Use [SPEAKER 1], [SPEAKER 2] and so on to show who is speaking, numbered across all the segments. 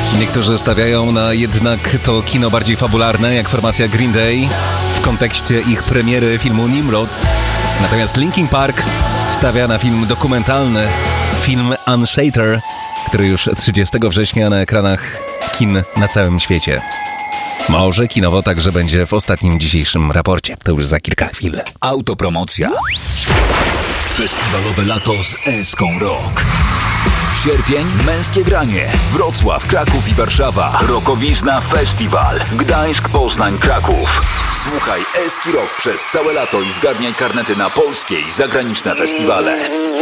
[SPEAKER 1] Niektórzy stawiają na jednak to kino bardziej fabularne, jak formacja Green Day w kontekście ich premiery filmu Nimrod. Natomiast Linkin Park stawia na film dokumentalny, film Unshater, który już 30 września na ekranach kin na całym świecie. Może kinowo także będzie w ostatnim dzisiejszym raporcie. To już za kilka chwil.
[SPEAKER 2] Autopromocja. Festiwalowe lato z Eską Rock. Sierpień, męskie granie. Wrocław, Kraków i Warszawa. Rokowizna Festiwal. Gdańsk, Poznań, Kraków. Słuchaj Eski Rock przez całe lato i zgarniaj karnety na polskie i zagraniczne festiwale.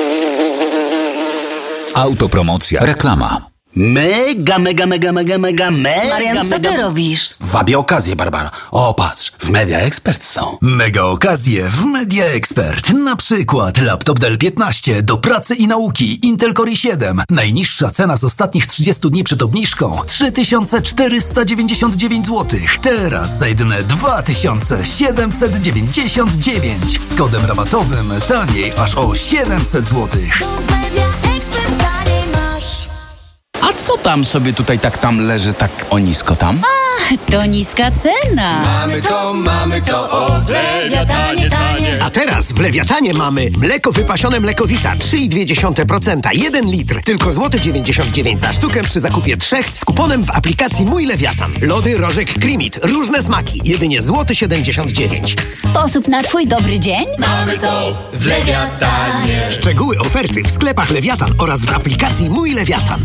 [SPEAKER 2] Autopromocja. Reklama.
[SPEAKER 3] Mega.
[SPEAKER 4] Marian, co ty robisz?
[SPEAKER 3] Wabię okazję, Barbara. O, patrz, w Media Expert są.
[SPEAKER 5] Mega okazje w Media Expert. Na przykład laptop Dell 15 do pracy i nauki, Intel Core i7. Najniższa cena z ostatnich 30 dni przed obniżką 3499 zł. Teraz za jedyne 2799. Z kodem rabatowym taniej aż o 700 zł.
[SPEAKER 3] A co tam sobie tutaj tam leży tak o nisko tam?
[SPEAKER 4] To niska cena.
[SPEAKER 6] Mamy to, o, w Lewiatanie tanie.
[SPEAKER 7] A teraz w Lewiatanie mamy mleko wypasione Mlekowita 3,2%, 1 litr, tylko złoty 99 za sztukę przy zakupie 3 z kuponem w aplikacji Mój Lewiatan. Lody Rożek Klimit, różne smaki, jedynie złoty 79.
[SPEAKER 4] Sposób na twój dobry dzień?
[SPEAKER 6] Mamy to w Lewiatanie.
[SPEAKER 7] Szczegóły oferty w sklepach Lewiatan oraz w aplikacji Mój Lewiatan.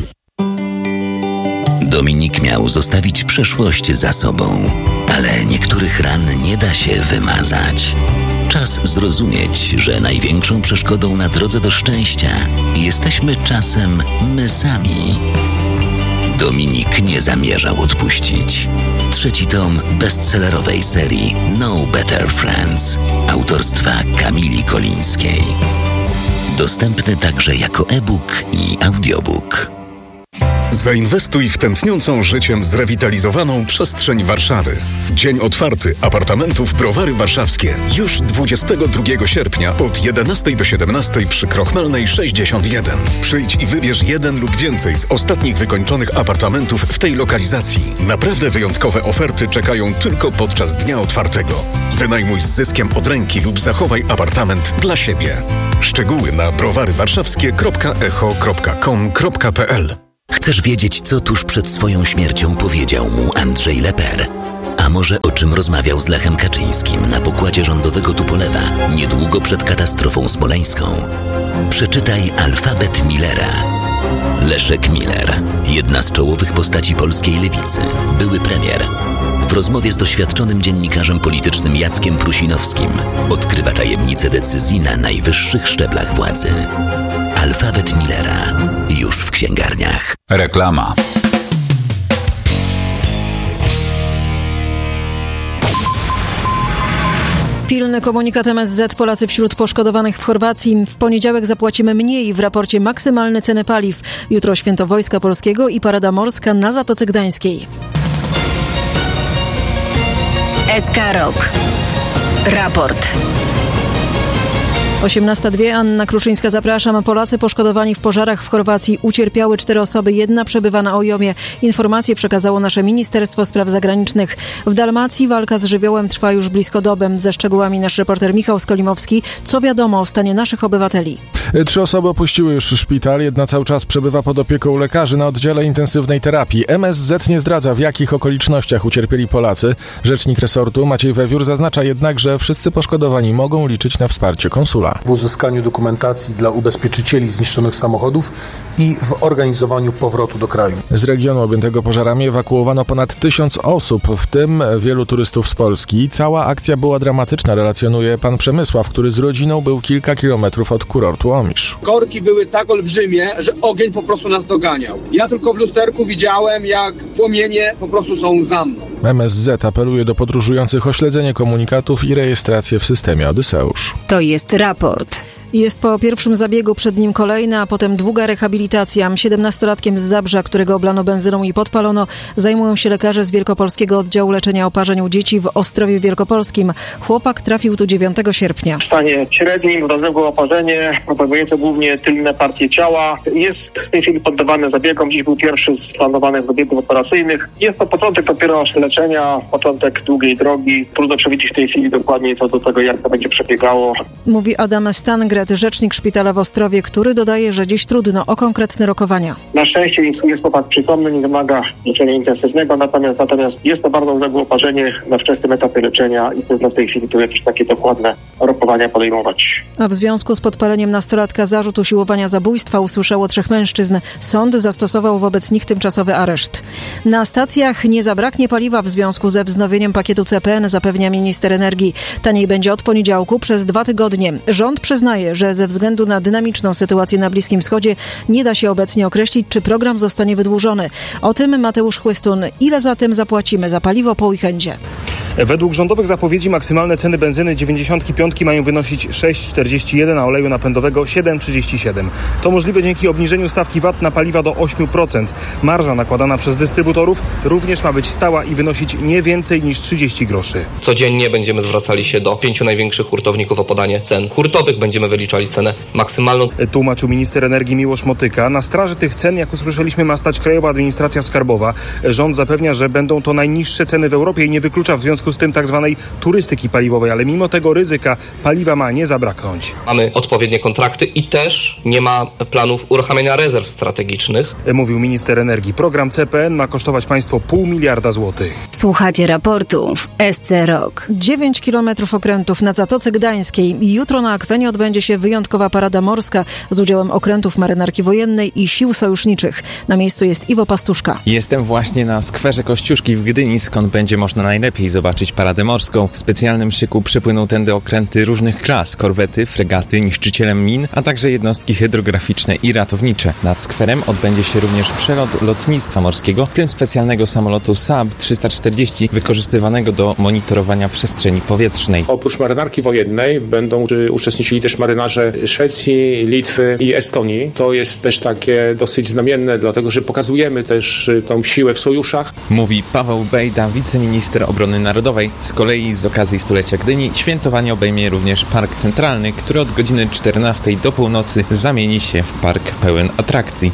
[SPEAKER 8] Dominik miał zostawić przeszłość za sobą, ale niektórych ran nie da się wymazać. Czas zrozumieć, że największą przeszkodą na drodze do szczęścia jesteśmy czasem my sami. Dominik nie zamierzał odpuścić. 3. tom bestsellerowej serii No Better Friends autorstwa Kamili Kolińskiej. Dostępny także jako e-book i audiobook.
[SPEAKER 9] Zainwestuj w tętniącą życiem zrewitalizowaną przestrzeń Warszawy. Dzień otwarty apartamentów Browary Warszawskie. Już 22 sierpnia od 11 do 17 przy Krochmalnej 61. Przyjdź i wybierz jeden lub więcej z ostatnich wykończonych apartamentów w tej lokalizacji. Naprawdę wyjątkowe oferty czekają tylko podczas dnia otwartego. Wynajmuj z zyskiem od ręki lub zachowaj apartament dla siebie. Szczegóły na browarywarszawskie.echo.com.pl.
[SPEAKER 8] Chcesz wiedzieć, co tuż przed swoją śmiercią powiedział mu Andrzej Leper? A może o czym rozmawiał z Lechem Kaczyńskim na pokładzie rządowego Tupolewa niedługo przed katastrofą smoleńską? Przeczytaj Alfabet Millera. Leszek Miller, jedna z czołowych postaci polskiej lewicy, były premier. W rozmowie z doświadczonym dziennikarzem politycznym Jackiem Prusinowskim odkrywa tajemnice decyzji na najwyższych szczeblach władzy. Alfabet Millera. Już w księgarniach.
[SPEAKER 2] Reklama.
[SPEAKER 10] Pilny komunikat MSZ. Polacy wśród poszkodowanych w Chorwacji. W poniedziałek zapłacimy mniej w raporcie maksymalne ceny paliw. Jutro Święto Wojska Polskiego i Parada Morska na Zatoce Gdańskiej.
[SPEAKER 4] SK Rock. Raport.
[SPEAKER 10] 18:02. Anna Kruszyńska, zapraszam. Polacy poszkodowani w pożarach w Chorwacji. Ucierpiały 4 osoby, jedna przebywa na OJOM-ie. Informacje przekazało nasze Ministerstwo Spraw Zagranicznych. W Dalmacji walka z żywiołem trwa już blisko doby. Ze szczegółami nasz reporter Michał Skolimowski. Co wiadomo o stanie naszych obywateli?
[SPEAKER 11] 3 osoby opuściły już szpital, jedna cały czas przebywa pod opieką lekarzy na oddziale intensywnej terapii. MSZ nie zdradza, w jakich okolicznościach ucierpieli Polacy. Rzecznik resortu Maciej Wewiór zaznacza jednak, że wszyscy poszkodowani mogą liczyć na wsparcie konsula.
[SPEAKER 12] W uzyskaniu dokumentacji dla ubezpieczycieli zniszczonych samochodów i w organizowaniu powrotu do kraju.
[SPEAKER 11] Z regionu objętego pożarami ewakuowano ponad 1000 osób, w tym wielu turystów z Polski. Cała akcja była dramatyczna, relacjonuje pan Przemysław, który z rodziną był kilka kilometrów od kurortu Omisz.
[SPEAKER 13] Korki były tak olbrzymie, że ogień po prostu nas doganiał. Ja tylko w lusterku widziałem, jak płomienie po prostu są za mną.
[SPEAKER 11] MSZ apeluje do podróżujących o śledzenie komunikatów i rejestrację w systemie Odyseusz.
[SPEAKER 4] To jest raport.
[SPEAKER 10] Jest po pierwszym zabiegu, przed nim kolejna, a potem długa rehabilitacja. 17-latkiem z Zabrza, którego oblano benzyną i podpalono, zajmują się lekarze z Wielkopolskiego Oddziału Leczenia Oparzeń u Dzieci w Ostrowie Wielkopolskim. Chłopak trafił tu 9 sierpnia.
[SPEAKER 14] W stanie średnim rozległe oparzenie, obejmujące głównie tylne partie ciała. Jest w tej chwili poddawany zabiegom. Dziś był pierwszy z planowanych zabiegów operacyjnych. Jest to początek dopiero leczenia, początek długiej drogi. Trudno przewidzieć w tej chwili dokładnie co do tego, jak to będzie przebiegało.
[SPEAKER 10] Mówi Adam Stangret, rzecznik szpitala w Ostrowie, który dodaje, że dziś trudno o konkretne rokowania.
[SPEAKER 14] Na szczęście jest chłopak przytomny, nie wymaga leczenia intensywnego, natomiast jest to bardzo odległe oparzenie na wczesnym etapie leczenia i trudno w tej chwili tu jakieś takie dokładne rokowania podejmować.
[SPEAKER 10] A w związku z podpaleniem nastolatka zarzut usiłowania zabójstwa usłyszało 3 mężczyzn. Sąd zastosował wobec nich tymczasowy areszt. Na stacjach nie zabraknie paliwa w związku ze wznowieniem pakietu CPN, zapewnia minister energii. Taniej będzie od poniedziałku przez 2 tygodnie. Rząd przyznaje, że ze względu na dynamiczną sytuację na Bliskim Wschodzie nie da się obecnie określić, czy program zostanie wydłużony. O tym Mateusz Chłystun. Ile zatem zapłacimy za paliwo po weekendzie?
[SPEAKER 15] Według rządowych zapowiedzi maksymalne ceny benzyny 95 mają wynosić 6,41, a oleju napędowego 7,37. To możliwe dzięki obniżeniu stawki VAT na paliwa do 8%. Marża nakładana przez dystrybutorów również ma być stała i wynosić nie więcej niż 30 groszy.
[SPEAKER 16] Codziennie będziemy zwracali się do 5 największych hurtowników o podanie cen hurtowych. Będziemy wyliczali cenę maksymalną.
[SPEAKER 15] Tłumaczył minister energii Miłosz Motyka. Na straży tych cen, jak usłyszeliśmy, ma stać Krajowa Administracja Skarbowa. Rząd zapewnia, że będą to najniższe ceny w Europie i nie wyklucza w związku z tym tak zwanej turystyki paliwowej, ale mimo tego ryzyka paliwa ma nie zabraknąć.
[SPEAKER 16] Mamy odpowiednie kontrakty i też nie ma planów uruchamiania rezerw strategicznych.
[SPEAKER 15] Mówił minister energii. Program CPN ma kosztować państwo 0,5 miliarda złotych.
[SPEAKER 4] Słuchacie raportu w SC Rock.
[SPEAKER 10] 9 kilometrów okrętów na Zatoce Gdańskiej. Jutro na akwenie odbędzie się wyjątkowa parada morska z udziałem okrętów Marynarki Wojennej i sił sojuszniczych. Na miejscu jest Iwo Pastuszka.
[SPEAKER 17] Jestem właśnie na skwerze Kościuszki w Gdyni, skąd będzie można najlepiej zobaczyć paradę morską. W specjalnym szyku przypłyną tędy okręty różnych klas, korwety, fregaty, niszczyciele min, a także jednostki hydrograficzne i ratownicze. Nad skwerem odbędzie się również przelot lotnictwa morskiego, w tym specjalnego samolotu Saab 340 wykorzystywanego do monitorowania przestrzeni powietrznej.
[SPEAKER 18] Oprócz Marynarki Wojennej będą uczestniczyli też marynarze Szwecji, Litwy i Estonii. To jest też takie dosyć znamienne, dlatego że pokazujemy też tą siłę w sojuszach.
[SPEAKER 17] Mówi Paweł Bejda, wiceminister obrony narodowej. Z kolei z okazji stulecia Gdyni świętowanie obejmie również Park Centralny, który od godziny 14 do północy zamieni się w park pełen atrakcji.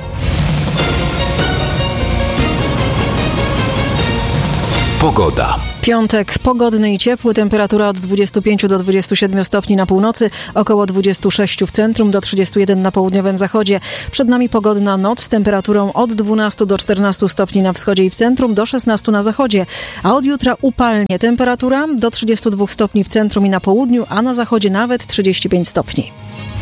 [SPEAKER 2] Pogoda.
[SPEAKER 10] Piątek pogodny i ciepły, temperatura od 25 do 27 stopni na północy, około 26 w centrum, do 31 na południowym zachodzie. Przed nami pogodna noc z temperaturą od 12 do 14 stopni na wschodzie i w centrum, do 16 na zachodzie. A od jutra upalnie, temperatura do 32 stopni w centrum i na południu, a na zachodzie nawet 35 stopni.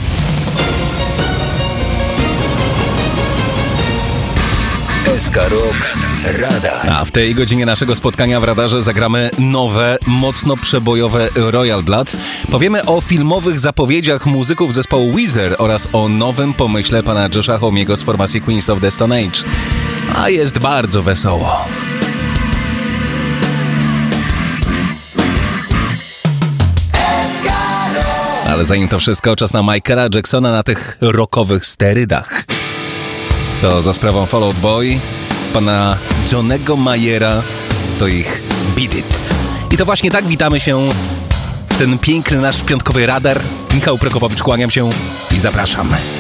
[SPEAKER 2] SK Rock Radar.
[SPEAKER 1] A w tej godzinie naszego spotkania w radarze zagramy nowe, mocno przebojowe Royal Blood. Powiemy o filmowych zapowiedziach muzyków zespołu Weezer oraz o nowym pomyśle pana Josha Hommiego z formacji Queens of the Stone Age. A jest bardzo wesoło. Ale zanim to wszystko, czas na Michaela Jacksona na tych rockowych sterydach. To za sprawą Fall Out Boy, pana Johnego Mayera, to ich Beat It. I to właśnie tak witamy się w ten piękny nasz piątkowy radar. Michał Prokopowicz, kłaniam się i zapraszam.